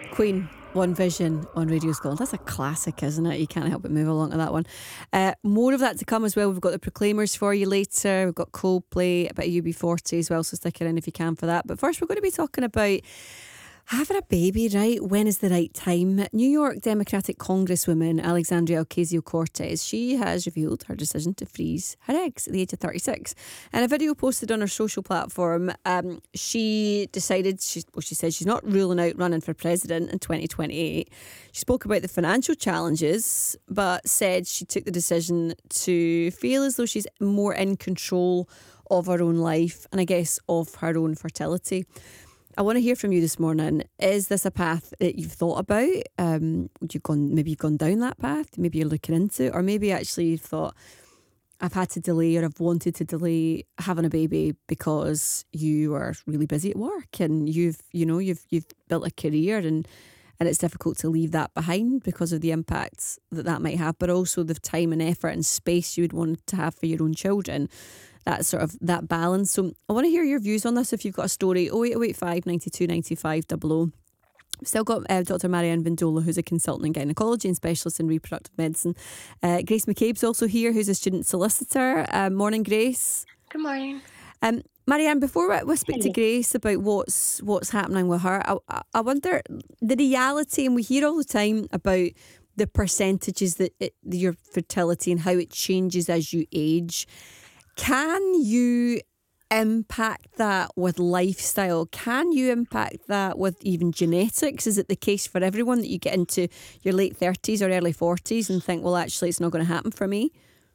Queen, One Vision on Radio Scotland. That's a classic, isn't it? You can't help but move along to that one. More of that to come as well. We've got the Proclaimers for you later. We've got Coldplay, a bit of UB40 as well, so stick it in if you can for that. But first, we're going to be talking about having a baby, right? When is the right time? New York Democratic Congresswoman Alexandria Ocasio-Cortez, she has revealed her decision to freeze her eggs at the age of 36. In a video posted on her social platform, she decided, she said she's not ruling out running for president in 2028. She spoke about the financial challenges, but said she took the decision to feel as though she's more in control of her own life and I guess of her own fertility. I want to hear from you this morning. Is this a path that you've thought about? You've gone down that path. Maybe you're looking into it, or maybe actually you've thought, I've had to delay, or I've wanted to delay having a baby because you are really busy at work and you've built a career and it's difficult to leave that behind because of the impacts that might have, but also the time and effort and space you would want to have for your own children. That balance. So I want to hear your views on this. If you've got a story, 08085 92 95 00. We've still got Dr. Marianne Vindola, who's a consultant in gynaecology and specialist in reproductive medicine. Grace McCabe's also here, who's a student solicitor. Morning, Grace. Good morning. Marianne, before we speak to Grace about what's happening with her, I wonder, the reality, and we hear all the time about the percentages that your fertility and how it changes as you age. Can you impact that with lifestyle? Can you impact that with even genetics? Is it the case for everyone that you get into your late 30s or early 40s and think, well, actually, it's not going to happen for me?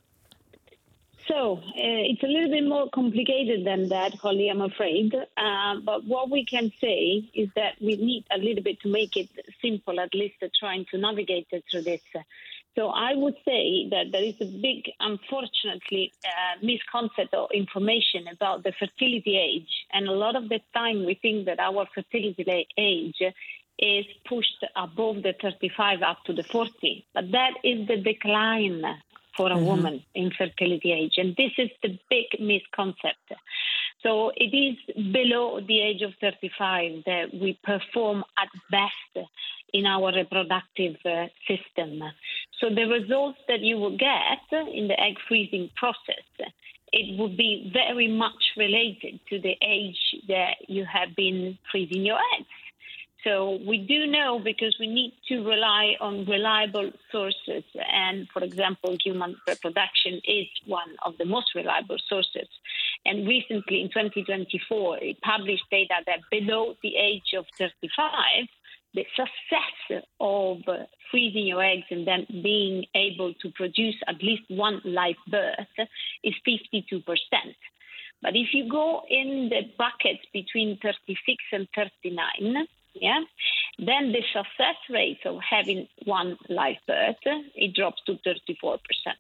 So it's a little bit more complicated than that, Holly, I'm afraid. But what we can say is that we need a little bit to make it simple, at least trying to navigate through this. So I would say that there is a big, unfortunately, misconception or information about the fertility age. And a lot of the time we think that our fertility age is pushed above the 35 up to the 40. But that is the decline for a woman in fertility age. And this is the big misconception. So it is below the age of 35 that we perform at best in our reproductive system. So the results that you will get in the egg freezing process, it would be very much related to the age that you have been freezing your eggs. So we do know, because we need to rely on reliable sources. And, for example, human reproduction is one of the most reliable sources. And recently, in 2024, it published data that below the age of 35, the success of freezing your eggs and then being able to produce at least one live birth is 52%. But if you go in the brackets between 36 and 39, then the success rate of having one live birth, it drops to 34%.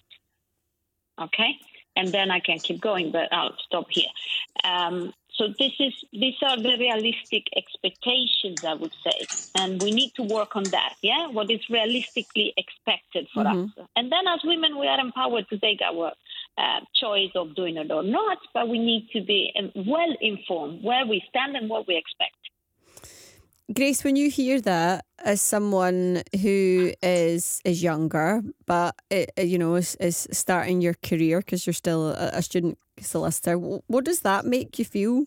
Okay? And then I can keep going, but I'll stop here. So these are the realistic expectations, I would say. And we need to work on that, what is realistically expected for us. And then as women, we are empowered to take our choice of doing it or not, but we need to be well informed where we stand and what we expect. Grace, when you hear that as someone who is younger, but is starting your career because you're still a student solicitor, what does that make you feel?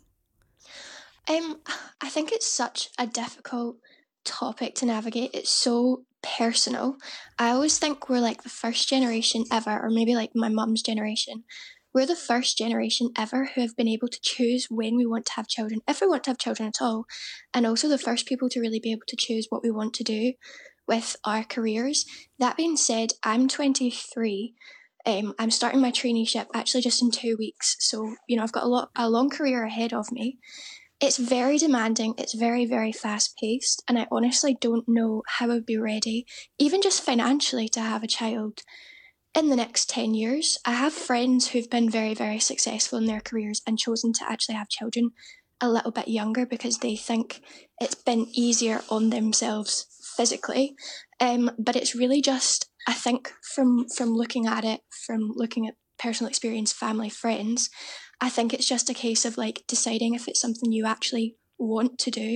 I think it's such a difficult topic to navigate. It's so personal. I always think we're like the first generation ever, or maybe like my mum's generation. We're the first generation ever who have been able to choose when we want to have children, if we want to have children at all, and also the first people to really be able to choose what we want to do with our careers. That being said, I'm 23. I'm starting my traineeship actually just in 2 weeks. So, I've got a long career ahead of me. It's very demanding. It's very, very fast paced. And I honestly don't know how I would be ready, even just financially, to have a child in the next 10 years. I have friends who've been very, very successful in their careers and chosen to actually have children a little bit younger because they think it's been easier on themselves physically. But it's really just, I think, from looking at it, from looking at personal experience, family, friends, I think it's just a case of like deciding if it's something you actually want to do